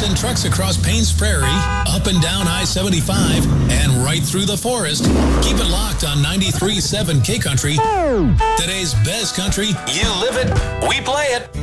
send trucks across Paynes Prairie, up and down I-75, and right through the forest. Keep it locked on 93.7 K Country. Today's best country. You live it, we play it.